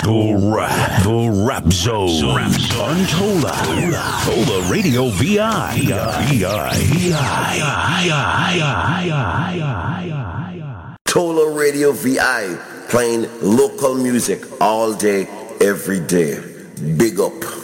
The Rap Zone. On Tola Radio VI. Tola Radio VI, playing local music all day, every day. Big up.